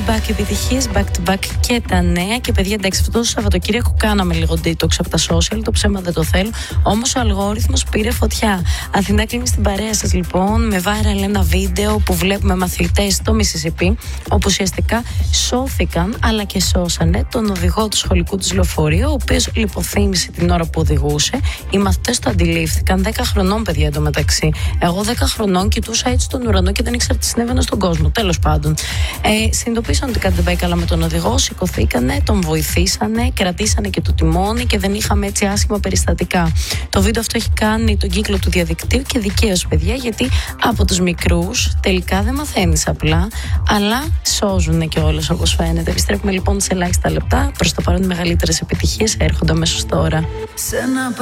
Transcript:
back επιτυχίες, back to back και τα νέα. Και παιδιά, εντάξει, αυτό το Σαββατοκύριακο κάναμε λίγο detox από τα social, το ψέμα δεν το θέλω. Όμως ο αλγόριθμος πήρε φωτιά. Αθηνά κλείνει στην παρέα σας λοιπόν με viral ένα βίντεο που βλέπουμε μαθητές στο Μισισιπί, όπου ουσιαστικά σώθηκαν αλλά και σώσανε τον οδηγό του σχολικού του λεωφορείου, ο οποίος λιποθύμησε την ώρα που οδηγούσε. Οι μαθητές το αντιλήφθηκαν, 10 χρονών παιδιά εντωμεταξύ. Εγώ 10 χρονών κοιτούσα έτσι τον ουρανό και δεν ήξερα τι συνέβαινε στον κόσμο. Τέλος πάντων. Συνειδητοποίησαν ότι κάτι δεν πάει καλά με τον οδηγό, σηκωθήκανε, τον βοηθήσανε, κρατήσανε και το τιμόνι και δεν είχαμε έτσι άσχημα περιστατικά. Το βίντεο αυτό έχει κάνει τον κύκλο του διαδικτύου και δικαίως, παιδιά, γιατί από τους μικρούς τελικά δεν μαθαίνεις απλά, αλλά σώζουν κιόλας όπως φαίνεται. Επιστρέφουμε λοιπόν σε ελάχιστα λεπτά. Προς το παρόν οι μεγαλύτερες επιτυχίες έρχονται αμέσως τώρα.